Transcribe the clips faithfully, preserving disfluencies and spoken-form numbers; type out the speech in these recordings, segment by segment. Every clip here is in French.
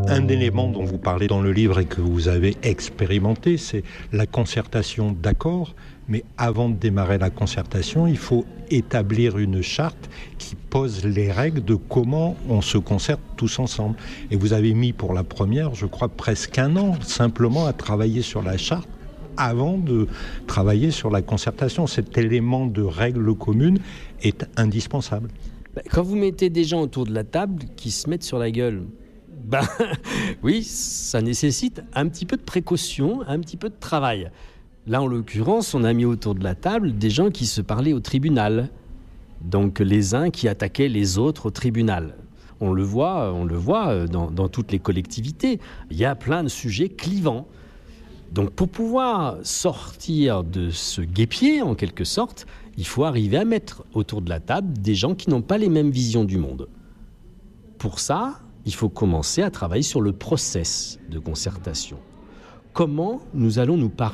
Un élément dont vous parlez dans le livre et que vous avez expérimenté, c'est la concertation d'accord. Mais avant de démarrer la concertation, il faut établir une charte qui pose les règles de comment on se concerte tous ensemble. Et vous avez mis pour la première, je crois, presque un an simplement à travailler sur la charte avant de travailler sur la concertation. Cet élément de règles communes est indispensable. Quand vous mettez des gens autour de la table qui se mettent sur la gueule, ben, oui, ça nécessite un petit peu de précaution, un petit peu de travail. Là, en l'occurrence, on a mis autour de la table des gens qui se parlaient au tribunal. Donc, les uns qui attaquaient les autres au tribunal. On le voit, on le voit dans, dans toutes les collectivités. Il y a plein de sujets clivants. Donc, pour pouvoir sortir de ce guêpier, en quelque sorte, il faut arriver à mettre autour de la table des gens qui n'ont pas les mêmes visions du monde. Pour ça, il faut commencer à travailler sur le process de concertation. Comment nous allons nous parler ?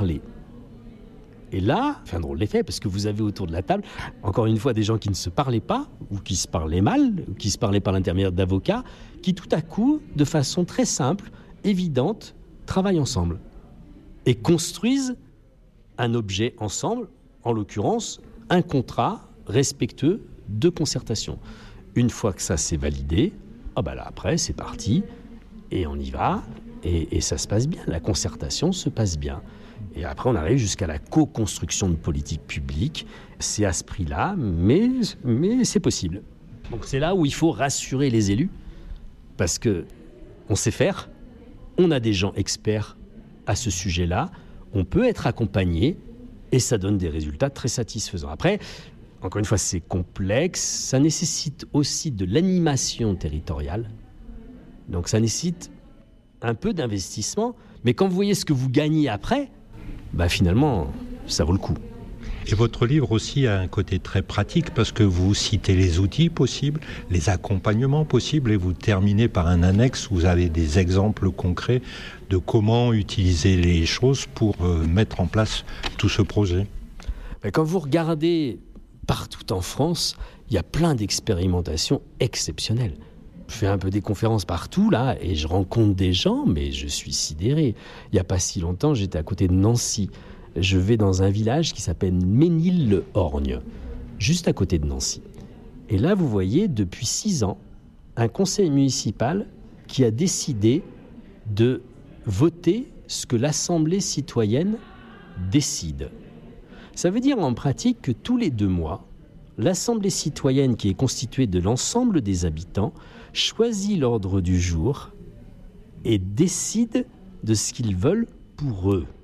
Et là, c'est un drôle d'effet, parce que vous avez autour de la table, encore une fois, des gens qui ne se parlaient pas, ou qui se parlaient mal, ou qui se parlaient par l'intermédiaire d'avocats, qui tout à coup, de façon très simple, évidente, travaillent ensemble et construisent un objet ensemble, en l'occurrence, un contrat respectueux de concertation. Une fois que ça s'est validé, oh ben là, après, c'est parti, et on y va, et, et ça se passe bien, la concertation se passe bien. Et après, on arrive jusqu'à la co-construction de politiques publiques. C'est à ce prix-là, mais, mais c'est possible. Donc c'est là où il faut rassurer les élus, parce qu'on sait faire, on a des gens experts à ce sujet-là, on peut être accompagné, et ça donne des résultats très satisfaisants. Après, encore une fois, c'est complexe, ça nécessite aussi de l'animation territoriale, donc ça nécessite un peu d'investissement, mais quand vous voyez ce que vous gagnez après, bah finalement, ça vaut le coup. Et votre livre aussi a un côté très pratique parce que vous citez les outils possibles, les accompagnements possibles et vous terminez par un annexe où vous avez des exemples concrets de comment utiliser les choses pour euh, mettre en place tout ce projet. Quand vous regardez partout en France, il y a plein d'expérimentations exceptionnelles. Je fais un peu des conférences partout, là, et je rencontre des gens, mais je suis sidéré. Il n'y a pas si longtemps, j'étais à côté de Nancy. Je vais dans un village qui s'appelle Ménil-le-Orgne, juste à côté de Nancy. Et là, vous voyez, depuis six ans, un conseil municipal qui a décidé de voter ce que l'Assemblée citoyenne décide. Ça veut dire en pratique que tous les deux mois, l'Assemblée citoyenne, qui est constituée de l'ensemble des habitants, choisit l'ordre du jour et décide de ce qu'ils veulent pour eux.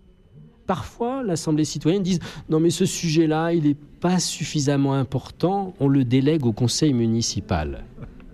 Parfois, l'Assemblée citoyenne dit « Non mais ce sujet-là, il n'est pas suffisamment important, on le délègue au conseil municipal. »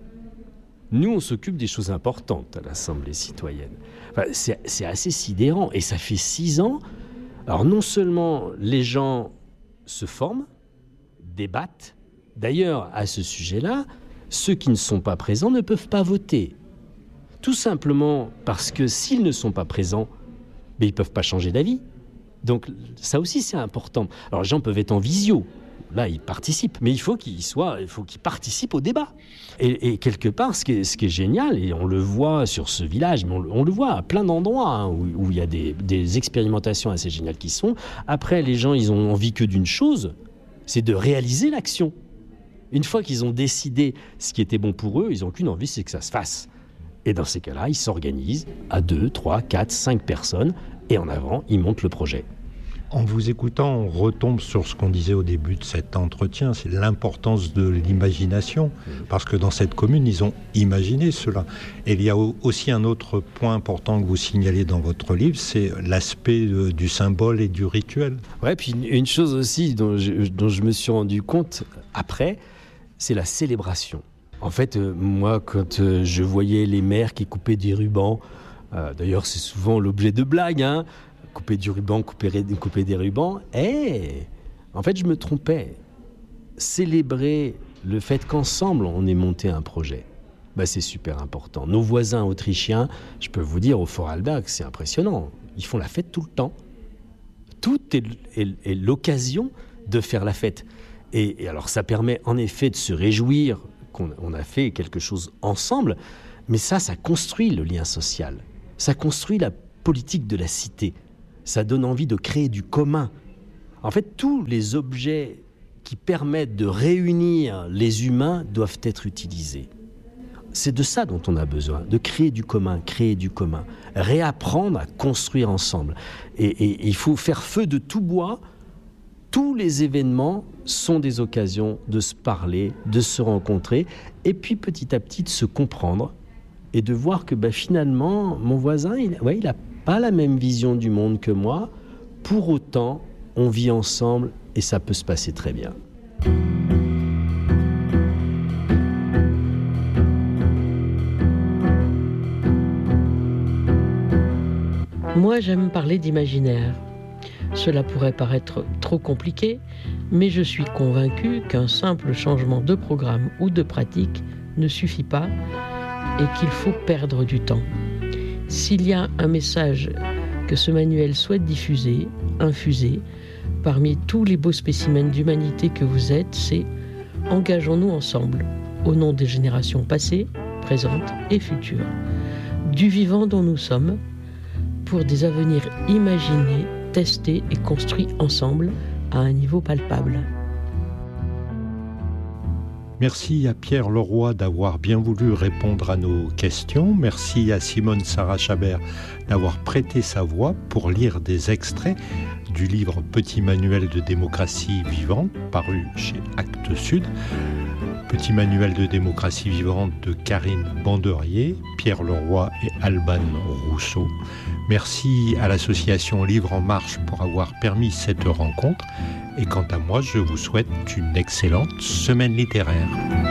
Nous, on s'occupe des choses importantes à l'Assemblée citoyenne. Enfin, c'est, c'est assez sidérant et ça fait six ans. Alors non seulement les gens se forment, débattent. D'ailleurs, à ce sujet-là, ceux qui ne sont pas présents ne peuvent pas voter. Tout simplement parce que s'ils ne sont pas présents, ben, ils ne peuvent pas changer d'avis. Donc ça aussi, c'est important. Alors les gens peuvent être en visio. Là, ils participent. Mais il faut qu'ils soient, il faut qu'ils participent au débat. Et, et quelque part, ce qui, est, ce qui est génial, et on le voit sur ce village, mais on, on le voit à plein d'endroits hein, où, où il y a des, des expérimentations assez géniales qui sont. Après, les gens, ils ont envie que d'une chose, c'est de réaliser l'action. Une fois qu'ils ont décidé ce qui était bon pour eux, ils n'ont qu'une envie, c'est que ça se fasse. Et dans ces cas-là, ils s'organisent à deux, trois, quatre, cinq personnes et en avant, ils montent le projet. En vous écoutant, on retombe sur ce qu'on disait au début de cet entretien, c'est l'importance de l'imagination, parce que dans cette commune, ils ont imaginé cela. Et il y a aussi un autre point important que vous signalez dans votre livre, c'est l'aspect du symbole et du rituel. Ouais, puis une chose aussi dont je, dont je me suis rendu compte après, c'est la célébration. En fait, euh, moi, quand euh, je voyais les maires qui coupaient des rubans, euh, d'ailleurs c'est souvent l'objet de blagues, hein, couper du ruban, couper, couper des rubans, et en fait je me trompais. Célébrer le fait qu'ensemble on ait monté un projet, bah, c'est super important. Nos voisins autrichiens, je peux vous dire au Vorarlberg, c'est impressionnant, ils font la fête tout le temps. Tout est, est, est l'occasion de faire la fête. Et, et alors ça permet en effet de se réjouir qu'on on a fait quelque chose ensemble, mais ça, ça construit le lien social. Ça construit la politique de la cité. Ça donne envie de créer du commun. En fait, tous les objets qui permettent de réunir les humains doivent être utilisés. C'est de ça dont on a besoin, de créer du commun, créer du commun, réapprendre à construire ensemble. Et, et, et il faut faire feu de tout bois. Tous les événements sont des occasions de se parler, de se rencontrer, et puis petit à petit de se comprendre et de voir que bah, finalement, mon voisin, il ouais, il n'a pas la même vision du monde que moi. Pour autant, on vit ensemble et ça peut se passer très bien. Moi, j'aime parler d'imaginaire. Cela pourrait paraître trop compliqué, mais je suis convaincu qu'un simple changement de programme ou de pratique ne suffit pas et qu'il faut perdre du temps. S'il y a un message que ce manuel souhaite diffuser, infuser, parmi tous les beaux spécimens d'humanité que vous êtes, c'est « Engageons-nous ensemble, au nom des générations passées, présentes et futures, du vivant dont nous sommes, pour des avenirs imaginés, testés et construits ensemble à un niveau palpable. » Merci à Pierre Leroy d'avoir bien voulu répondre à nos questions. Merci à Simone Sarah Chabert d'avoir prêté sa voix pour lire des extraits du livre Petit manuel de démocratie vivante, paru chez Actes Sud. Petit manuel de démocratie vivante de Karine Banderier, Pierre Leroy et Alban Rousseau. Merci à l'association Livre en Marche pour avoir permis cette rencontre. Et quant à moi, je vous souhaite une excellente semaine littéraire.